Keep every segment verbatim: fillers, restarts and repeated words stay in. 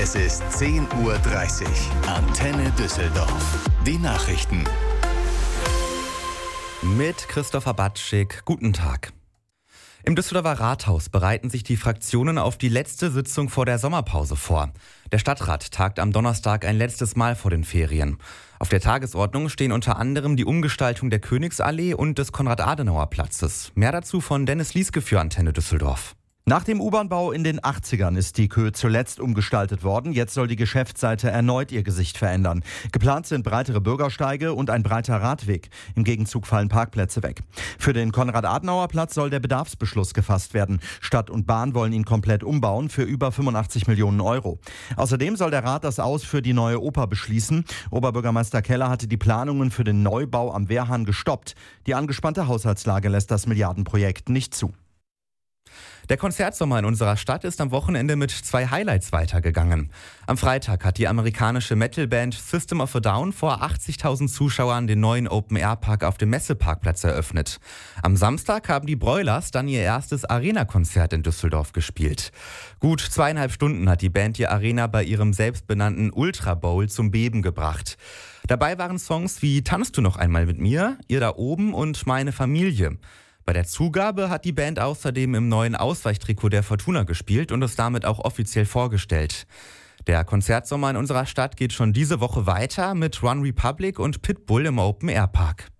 Es ist zehn Uhr dreißig. Antenne Düsseldorf. Die Nachrichten. Mit Christopher Batschik. Guten Tag. Im Düsseldorfer Rathaus bereiten sich die Fraktionen auf die letzte Sitzung vor der Sommerpause vor. Der Stadtrat tagt am Donnerstag ein letztes Mal vor den Ferien. Auf der Tagesordnung stehen unter anderem die Umgestaltung der Königsallee und des Konrad-Adenauer-Platzes. Mehr dazu von Dennis Lieske für Antenne Düsseldorf. Nach dem U-Bahn-Bau in den achtzigern ist die Kö zuletzt umgestaltet worden. Jetzt soll die Geschäftsseite erneut ihr Gesicht verändern. Geplant sind breitere Bürgersteige und ein breiter Radweg. Im Gegenzug fallen Parkplätze weg. Für den Konrad-Adenauer-Platz soll der Bedarfsbeschluss gefasst werden. Stadt und Bahn wollen ihn komplett umbauen für über fünfundachtzig Millionen Euro. Außerdem soll der Rat das Aus für die neue Oper beschließen. Oberbürgermeister Keller hatte die Planungen für den Neubau am Wehrhahn gestoppt. Die angespannte Haushaltslage lässt das Milliardenprojekt nicht zu. Der Konzertsommer in unserer Stadt ist am Wochenende mit zwei Highlights weitergegangen. Am Freitag hat die amerikanische Metalband System of a Down vor achtzigtausend Zuschauern den neuen Open-Air-Park auf dem Messeparkplatz eröffnet. Am Samstag haben die Broilers dann ihr erstes Arena-Konzert in Düsseldorf gespielt. Gut zweieinhalb Stunden hat die Band die Arena bei ihrem selbstbenannten Ultra Bowl zum Beben gebracht. Dabei waren Songs wie Tanzt du noch einmal mit mir, Ihr da oben und Meine Familie. Bei der Zugabe hat die Band außerdem im neuen Ausweichtrikot der Fortuna gespielt und es damit auch offiziell vorgestellt. Der Konzertsommer in unserer Stadt geht schon diese Woche weiter mit One Republic und Pitbull im Open-Air-Park.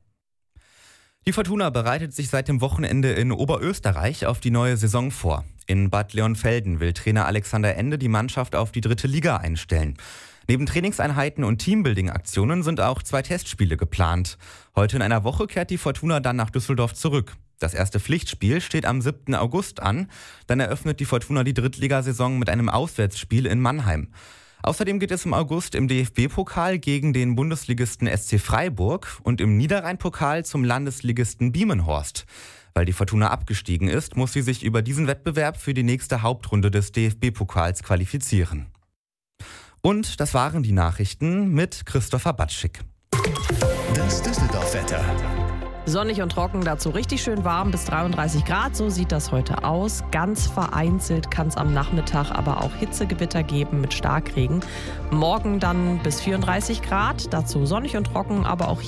Die Fortuna bereitet sich seit dem Wochenende in Oberösterreich auf die neue Saison vor. In Bad Leonfelden will Trainer Alexander Ende die Mannschaft auf die dritte Liga einstellen. Neben Trainingseinheiten und Teambuilding-Aktionen sind auch zwei Testspiele geplant. Heute in einer Woche kehrt die Fortuna dann nach Düsseldorf zurück. Das erste Pflichtspiel steht am siebten August an. Dann eröffnet die Fortuna die Drittligasaison mit einem Auswärtsspiel in Mannheim. Außerdem geht es im August im D F B-Pokal gegen den Bundesligisten S C Freiburg und im Niederrhein-Pokal zum Landesligisten Biemenhorst. Weil die Fortuna abgestiegen ist, muss sie sich über diesen Wettbewerb für die nächste Hauptrunde des D F B-Pokals qualifizieren. Und das waren die Nachrichten mit Christopher Batschik. Das Düsseldorf-Wetter. Sonnig und trocken, dazu richtig schön warm, bis dreiunddreißig Grad, so sieht das heute aus. Ganz vereinzelt kann es am Nachmittag aber auch Hitzegewitter geben mit Starkregen. Morgen dann bis vierunddreißig Grad, dazu sonnig und trocken, aber auch